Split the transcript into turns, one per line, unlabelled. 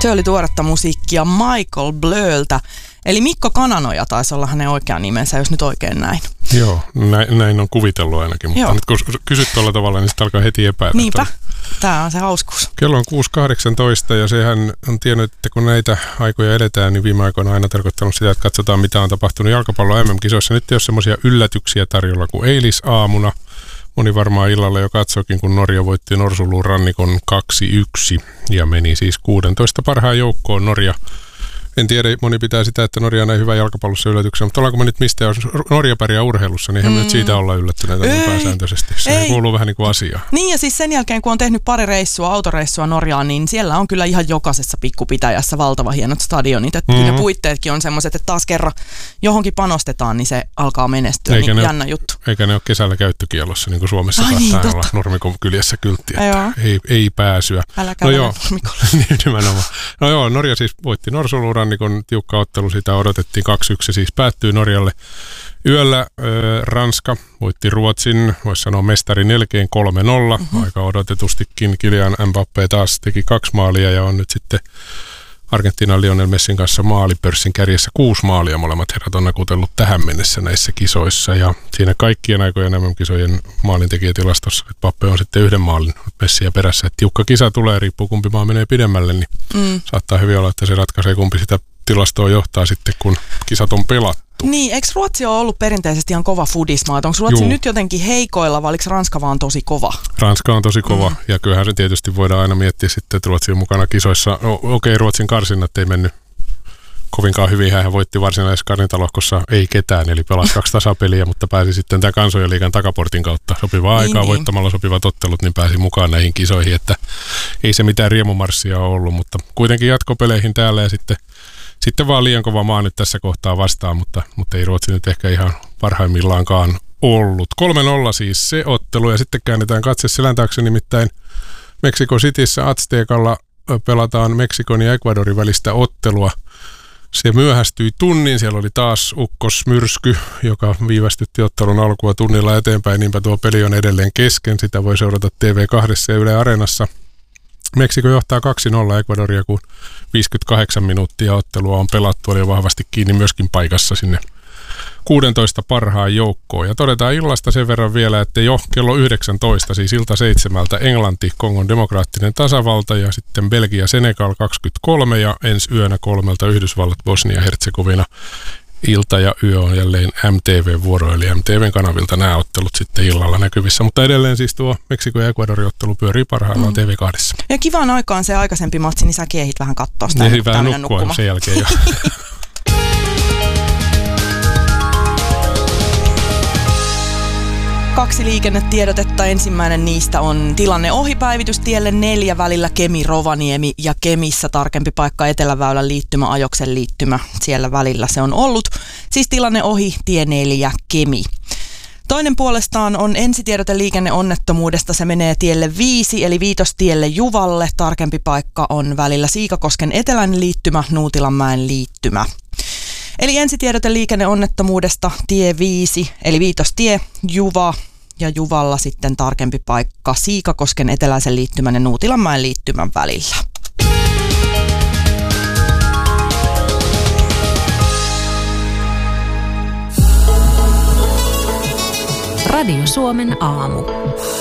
Se oli tuoretta musiikkia Michael Blöltä. Eli Mikko Kananoja taisi olla hänen oikea nimensä, jos nyt oikein näin.
Joo, näin on kuvitellut ainakin, mutta Nyt kun kysyt tuolla tavalla, niin sitten alkaa heti epäillä.
Niinpä, tämä on se hauskuus.
Kello on 6.18 ja sehän on tiennyt, että kun näitä aikoja edetään, niin viime aikoina on aina tarkoittanut sitä, että katsotaan mitä on tapahtunut jalkapallon MM-kisoissa. Nyt ei ole semmoisia yllätyksiä tarjolla kuin eilisaamuna. Moni varmaan illalla jo katsoikin, kun Norja voitti Norsuluun rannikon 2-1 ja meni siis 16 parhaan joukkoon Norja. En tiedä, moni pitää sitä, että Norja on näin hyvä jalkapallossa yllätyksenä, mutta ollaanko me nyt mistä, jos Norja pärjää urheilussa, niin eihän me nyt siitä olla yllättyneitä pääsääntöisesti. Se kuuluu vähän niin kuin asiaan.
Niin ja siis sen jälkeen, kun on tehnyt pari autoreissua Norjaan, niin siellä on kyllä ihan jokaisessa pikkupitäjässä valtava hienot stadionit. Että kyllä puitteetkin on semmoiset, että taas kerran johonkin panostetaan, niin se alkaa menestyä. Niin jännä juttu.
Eikä ne ole kesällä käyttökiellossa, niin kuin Suomessa saattaa olla Nurmikon kyljessä kyltti, että ei pääsyä.
Älä käydä Nurmikolla.
Nimenomaan. No joo, Norja siis voitti Norsuluun rannikon, tiukka ottelu, sitä odotettiin 2-1, siis päättyi Norjalle. Yöllä Ranska voitti Ruotsin, voisi sanoa mestari nelkeen 3-0, aika odotetustikin. Kylian Mbappé taas teki 2 maalia ja on nyt sitten Argentiinan Lionel Messin kanssa maalipörssin kärjessä 6 maalia. Molemmat herrat on nakutellut tähän mennessä näissä kisoissa ja siinä kaikkien aikojen nämä kisojen maalintekijätilastossa, että Mbappé on sitten 1 maalin Messiä perässä. Että tiukka kisa tulee, riippuu kumpi maa menee pidemmälle, niin saattaa hyvin olla, että se ratkaisee kumpi sitä tilastoa johtaa sitten, kun kisat on pelattu.
Niin, eikö Ruotsi ole ollut perinteisesti ihan kova fudismaa? Onko Ruotsi nyt jotenkin heikoilla vai oliko Ranska vaan tosi kova?
Ranska on tosi kova ja kyllähän se tietysti voidaan aina miettiä sitten, että Ruotsi on mukana kisoissa. No, okei, Ruotsin karsinnat ei mennyt kovinkaan hyvin. Hän voitti varsinaisessa karsintalohkossa ei ketään, eli pelasi 2 tasapeliä, mutta pääsi sitten tämän Kansojen liigan takaportin kautta sopivaa aikaa voittamalla sopivat ottelut, niin pääsi mukaan näihin kisoihin, että ei se mitään riemumarssia ole ollut, mutta kuitenkin jatkopeleihin täällä ja sitten vaan liian kova maa nyt tässä kohtaa vastaan, mutta ei Ruotsi nyt ehkä ihan parhaimmillaankaan ollut. 3-0 siis se ottelu ja sitten käännetään katse selän taakse, nimittäin Mexico Cityssä Aztecalla pelataan Meksikon ja Ecuadorin välistä ottelua. Se myöhästyi tunnin, siellä oli taas ukkosmyrsky, joka viivästytti ottelun alkua tunnilla eteenpäin, niinpä tuo peli on edelleen kesken, sitä voi seurata TV2 ja Yle Areenassa. Meksiko johtaa 2-0 Ecuadoria, kun 58 minuuttia ottelua on pelattu, oli vahvasti kiinni myöskin paikassa sinne 16 parhaan joukkoon. Ja todetaan illasta sen verran vielä, että jo kello 19, siis ilta 7, Englanti, Kongon demokraattinen tasavalta ja sitten Belgia, Senegal 23 ja ensi yönä 3 Yhdysvallat, Bosnia, Herzegovina. Ilta ja yö on jälleen MTV-vuoro, eli MTVn kanavilta nämä ottelut sitten illalla näkyvissä. Mutta edelleen siis tuo Meksiko ja Ecuadorin ottelu pyörii parhaillaan TV2.
Ja kivaan aikaan se aikaisempi matsi, niin säkin ehdit vähän katsoa sitä.
Niin, vähän nukkua sen jälkeen jo.
Kaksi liikennetiedotetta. Ensimmäinen niistä on tilanne ohipäivitys tielle 4 välillä Kemi-Rovaniemi ja Kemissä tarkempi paikka Eteläväylän liittymä, Ajoksen liittymä. Siellä välillä se on ollut. Siis tilanne ohi tie 4 Kemi. Toinen puolestaan on ensitiedote liikenneonnettomuudesta. Se menee tielle 5 eli Viitostielle Juvalle. Tarkempi paikka on välillä Siikakosken eteläinen liittymä, Nuutilanmäen liittymä. Eli ensitiedote liikenneonnettomuudesta tie 5, eli Viitostie, Juva ja Juvalla sitten tarkempi paikka Siikakosken eteläisen liittymän ja Nuutilanmäen liittymän välillä.
Radio Suomen aamu.